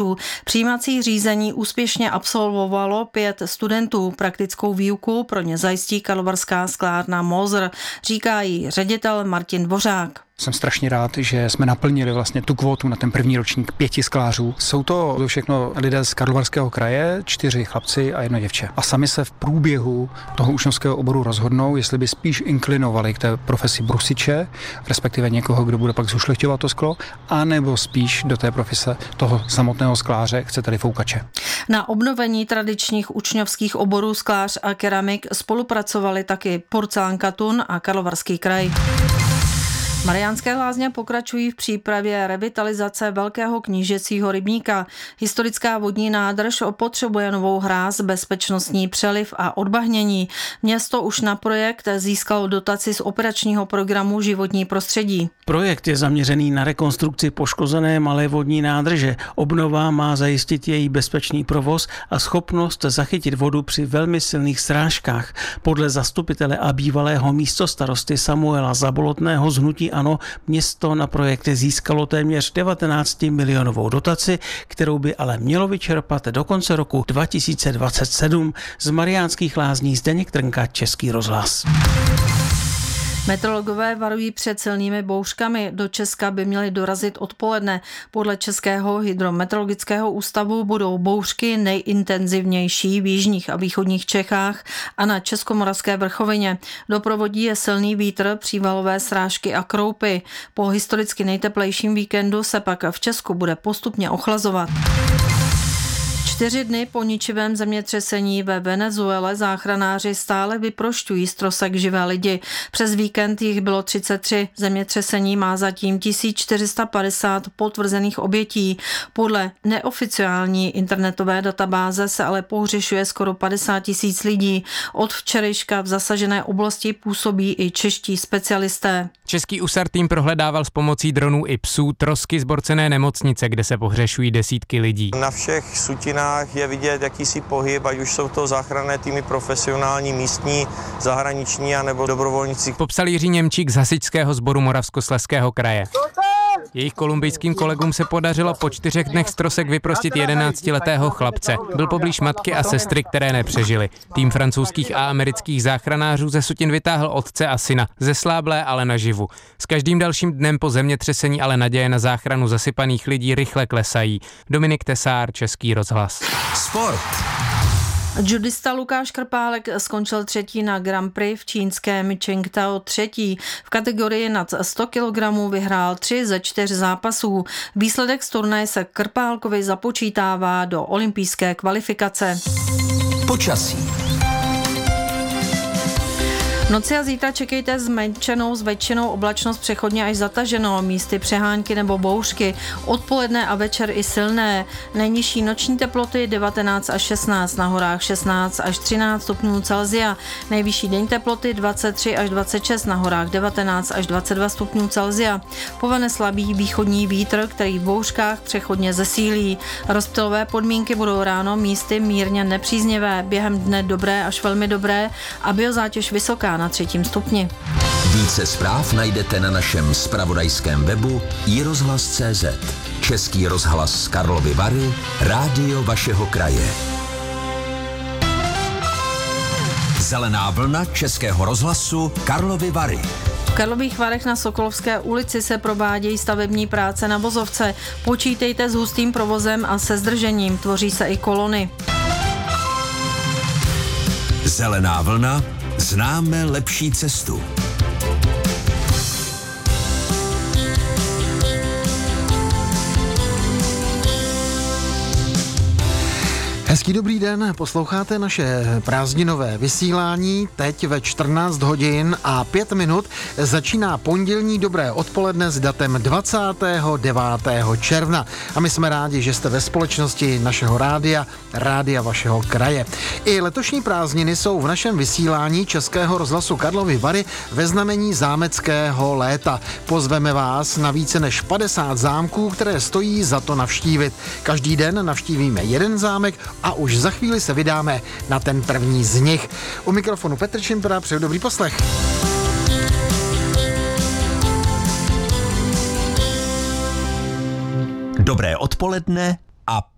kandidátů. Přijímací řízení úspěšně absolvovalo 5 studentů. Praktickou výuku pro ně zajistí karlovarská sklárna Moser, říká jí ředitel Martin Dvořák. Jsem strašně rád, že jsme naplnili vlastně tu kvotu na ten první ročník 5 sklářů. Jsou to všechno lidé z Karlovarského kraje, 4 chlapci a 1 děvče. A sami se v průběhu toho učňovského oboru rozhodnou, jestli by spíš inklinovali k té profesi brusiče, respektive někoho, kdo bude pak zušlechťovat to sklo, anebo spíš do té profese toho samotného skláře, chcete-li foukače. Na obnovení tradičních učňovských oborů sklář a keramik spolupracovali taky Porcelánka Thun a Karlovarský kraj. Mariánské Lázně pokračují v přípravě revitalizace velkého knížecího rybníka. Historická vodní nádrž potřebuje novou hráz, bezpečnostní přeliv a odbahnění. Město už na projekt získalo dotaci z operačního programu Životní prostředí. Projekt je zaměřený na rekonstrukci poškozené malé vodní nádrže. Obnova má zajistit její bezpečný provoz a schopnost zachytit vodu při velmi silných srážkách. Podle zastupitele a bývalého místostarosty Samuela Zabolotného z hnutí ANO město na projekty získalo téměř 19 milionovou dotaci, kterou by ale mělo vyčerpat do konce roku 2027. Z Mariánských Lázní Zdeněk Trnka, Český rozhlas. Meteorologové varují před silnými bouřkami. Do Česka by měly dorazit odpoledne. Podle Českého hydrometeorologického ústavu budou bouřky nejintenzivnější v jižních a východních Čechách a na Českomoravské vrchovině. Doprovodí je silný vítr, přívalové srážky a kroupy. Po historicky nejteplejším víkendu se pak v Česku bude postupně ochlazovat. 4 dny po ničivém zemětřesení ve Venezuele záchranáři stále vyprošťují z trosek živé lidi. Přes víkend jich bylo 33. Zemětřesení má zatím 1450 potvrzených obětí. Podle neoficiální internetové databáze se ale pohřešuje skoro 50 000 lidí. Od včerejška v zasažené oblasti působí i čeští specialisté. Český USAR tým prohledával s pomocí dronů i psů trosky zborcené nemocnice, kde se pohřešují desítky lidí. Na všech sutinách je vidět jakýsi pohyb, ať už jsou to záchranné týmy profesionální, místní, zahraniční a nebo dobrovolníci. Popsal Jiří Němčík z hasičského sboru Moravskoslezského kraje. Jejich kolumbijským kolegům se podařilo po 4 dnech z trosek vyprostit 11letého chlapce. Byl poblíž matky a sestry, které nepřežily. Tým francouzských a amerických záchranářů ze sutin vytáhl otce a syna, zesláblé, ale naživu. S každým dalším dnem po zemětřesení ale naděje na záchranu zasypaných lidí rychle klesají. Dominik Tesár, Český rozhlas. Sport. Judista Lukáš Krpálek skončil 3. na Grand Prix v čínském Čingtao 3. V kategorii nad 100 kg vyhrál 3 ze 4 zápasů. Výsledek z turnaje se Krpálkovi započítává do olympijské kvalifikace. Počasí. V noci a zítra čekejte zmenšenou s většinou oblačnost přechodně až zataženo, místy přehánky nebo bouřky, odpoledne a večer i silné. Nejnižší noční teploty 19 až 16, na horách 16 až 13 stupňů Celsia. Nejvyšší denní teploty 23 až 26, na horách 19 až 22 stupňů Celsia. Povane slabý východní vítr, který v bouřkách přechodně zesílí. Rozptylové podmínky budou ráno místy mírně nepříznivé, během dne dobré až velmi dobré a biozátěž vysoká na 3. stupni. Více zpráv najdete na našem zpravodajském webu iRozhlas.cz. Český rozhlas z Karlovy Vary, rádio vašeho kraje. Zelená vlna Českého rozhlasu Karlovy Vary. V Karlových Varech na Sokolovské ulici se provádějí stavební práce na vozovce. Počítejte s hustým provozem a se zdržením, tvoří se i kolony. Zelená vlna. Známe lepší cestu. Hezký dobrý den, posloucháte naše prázdninové vysílání. Teď ve 14 hodin a 5 minut začíná pondělní dobré odpoledne s datem 29. června. A my jsme rádi, že jste ve společnosti našeho rádia vašeho kraje. I letošní prázdniny jsou v našem vysílání Českého rozhlasu Karlovy Vary ve znamení zámeckého léta. Pozveme vás na více než 50 zámků, které stojí za to navštívit. Každý den navštívíme jeden zámek a už za chvíli se vydáme na ten první z nich. U mikrofonu Petr Čimpera, přeju dobrý poslech. Dobré odpoledne a